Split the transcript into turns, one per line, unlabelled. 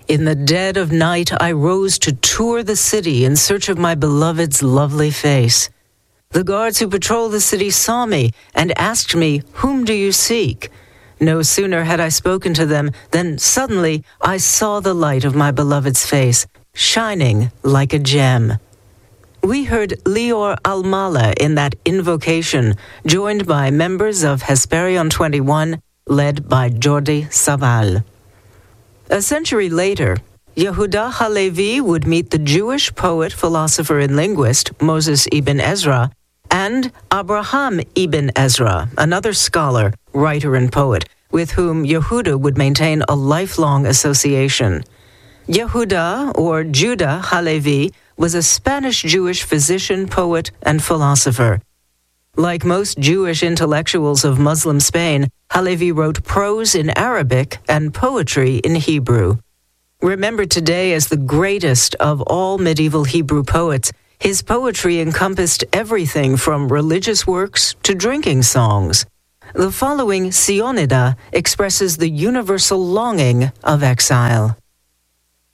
In the dead of night, I rose to tour the city in search of my beloved's lovely face. The guards who patrol the city saw me and asked me, "Whom do you seek?" No sooner had I spoken to them than suddenly I saw the light of my beloved's face, shining like a gem. We heard Lior Almala in that invocation, joined by members of Hesperion 21, led by Jordi Saval. A century later, Yehuda Halevi would meet the Jewish poet, philosopher, and linguist Moses ibn Ezra, and Abraham ibn Ezra, another scholar, writer, and poet, with whom Yehuda would maintain a lifelong association. Yehuda, or Judah Halevi, was a Spanish-Jewish physician, poet, and philosopher. Like most Jewish intellectuals of Muslim Spain, Halevi wrote prose in Arabic and poetry in Hebrew. Remembered today as the greatest of all medieval Hebrew poets, his poetry encompassed everything from religious works to drinking songs. The following Sionida expresses the universal longing of exile.